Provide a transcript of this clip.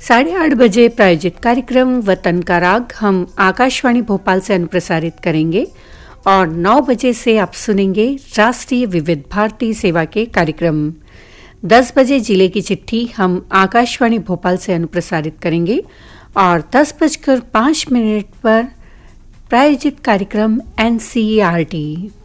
8:30 प्रायोजित कार्यक्रम वतन का राग हम आकाशवाणी भोपाल से अनुप्रसारित करेंगे और 9 बजे से आप सुनेंगे राष्ट्रीय विविध भारती सेवा के कार्यक्रम। 10 बजे जिले की चिट्ठी हम आकाशवाणी भोपाल से अनुप्रसारित करेंगे और 10:05 पर प्रायोजित कार्यक्रम NCERT।